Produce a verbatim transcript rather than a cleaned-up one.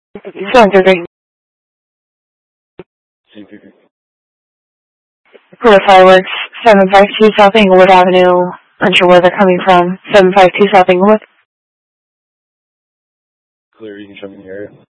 Sounds good. Clear Fireworks, seven five two South Englewood Avenue. Unsure where they're coming from. seven five two South Englewood. Clear, you can show me the area.